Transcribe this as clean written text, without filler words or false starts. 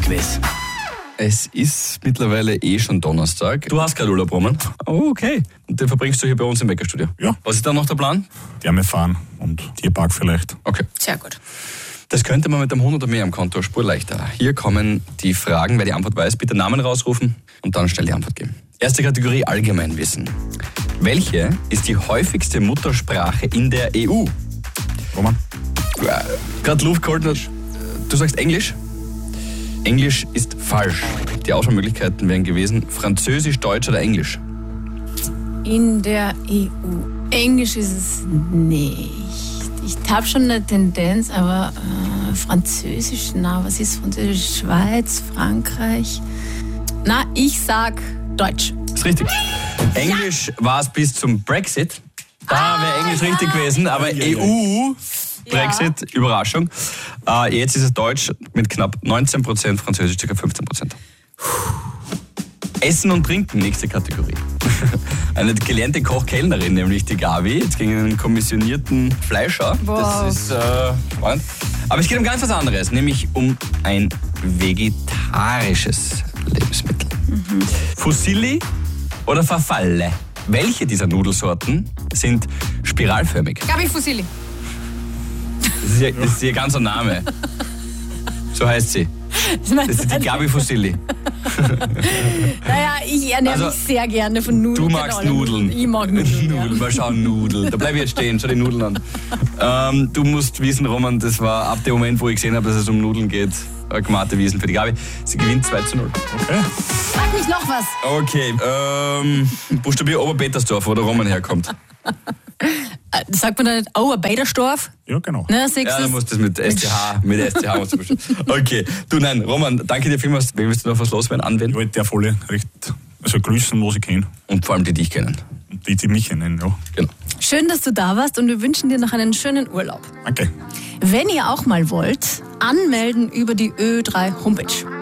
Urlaubsquiz. Es ist mittlerweile schon Donnerstag. Du hast gerade Urlaub, Roman. Oh, okay. Und den verbringst du hier bei uns im Weckerstudio. Ja. Was ist dann noch der Plan? Therme fahren und Tierpark vielleicht. Okay. Sehr gut. Das könnte man mit einem 100 oder mehr am Konto eine Spur leichter. Hier kommen die Fragen. Wer die Antwort weiß, bitte Namen rausrufen und dann schnell die Antwort geben. Erste Kategorie Allgemeinwissen. Welche ist die häufigste Muttersprache in der EU? Roman? Gerade Luft geholt. Du sagst Englisch? Englisch ist falsch. Die Auswahlmöglichkeiten wären gewesen Französisch, Deutsch oder Englisch. In der EU. Englisch ist es nicht. Ich habe schon eine Tendenz, aber Französisch, was ist Französisch? Schweiz, Frankreich. Ich sag Deutsch. Ist richtig. Englisch war es bis zum Brexit. Da wäre Englisch richtig gewesen, aber EU... Brexit, Überraschung. Jetzt ist es Deutsch mit knapp 19%, Französisch ca. 15%. Essen und Trinken, nächste Kategorie. Eine gelernte Koch-Kellnerin, nämlich die Gabi, jetzt gegen einen kommissionierten Fleischer. Wow. Das ist spannend. Aber es geht um ganz was anderes, nämlich um ein vegetarisches Lebensmittel. Fusilli oder Farfalle? Welche dieser Nudelsorten sind spiralförmig? Gabi Fusilli. Das ist ihr ganzer Name. So heißt sie. Das ist die Gabi Fusilli. Ich ernähre mich sehr gerne von Nudeln. Du magst Nudeln. Ich mag Nudeln. Nudeln, mal schauen, Nudeln. Da bleib ich jetzt stehen, schau die Nudeln an. Du musst wissen, Roman, das war ab dem Moment, wo ich gesehen habe, dass es um Nudeln geht, gemachte Wiesen für die Gabi. Sie gewinnt 2:0. Okay. Sag nicht noch was. Okay, buchstabier Oberpetersdorf, wo der Roman herkommt. Sagt man da nicht Oberpetersdorf? Ja, genau. Ja, du musst das mit STH musst du bestimmt. Okay, Roman, danke dir vielmals. Wem willst du noch was loswerden, anwenden? Ich darf alle recht grüßen, was ich kenne. Und vor allem die dich kennen. Und die mich kennen, ja. Genau. Schön, dass du da warst und wir wünschen dir noch einen schönen Urlaub. Danke. Wenn ihr auch mal wollt, anmelden über die Ö3 Homepage.